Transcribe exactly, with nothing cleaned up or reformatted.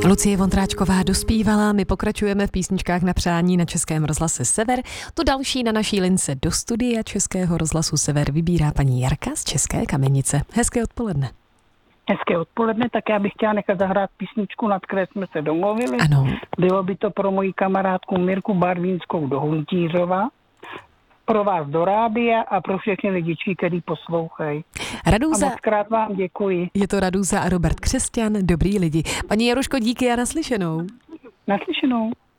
Lucie Vondráčková dospívala, my pokračujeme v písničkách na přání na Českém rozhlase Sever. To další na naší lince do studia Českého rozhlasu Sever vybírá paní Jarka z České Kamenice. Hezké odpoledne. Hezké odpoledne, tak já bych chtěla nechat zahrát písničku, nad které jsme se domluvili. Ano. Bylo by to pro moji kamarádku Mirku Barvínskou do Huntířova, pro vás do rádia a pro všechny lidičky, který poslouchají. Radúza... A moc krát vám děkuji. Je to Radúza a Robert Křesťan, dobrý lidi. Paní Jaruško, díky a naslyšenou. Naslyšenou.